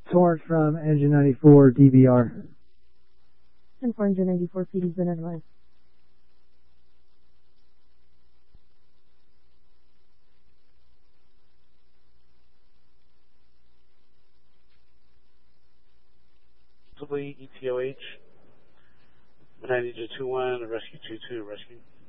Torrance from Engine 94 DBR. 10-4 Engine 94 PD's been advised. ETOH 9221, rescue 22, rescue.